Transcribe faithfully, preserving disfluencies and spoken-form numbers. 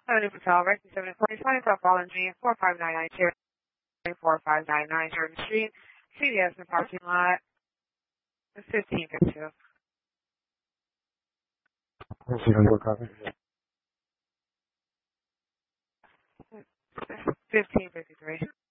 Avenue Patel, Rexy seven forty, twenty South Ballin G, four five nine nine two, four five nine nine Jordan Street, C D S in the parking lot, fifteen fifty-two. fifteen fifty-three.